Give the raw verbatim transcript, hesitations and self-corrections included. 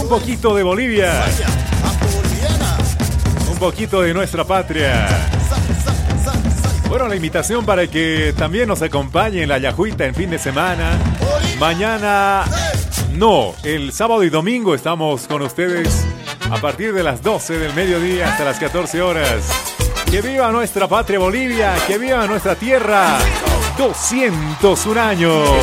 Un poquito de Bolivia. Un poquito de nuestra patria. Bueno, la invitación para que también nos acompañe en la Yajuita en fin de semana. Mañana, no, el sábado y domingo estamos con ustedes a partir de las doce del mediodía hasta las catorce horas. ¡Que viva nuestra patria Bolivia! ¡Que viva nuestra tierra! doscientos un años.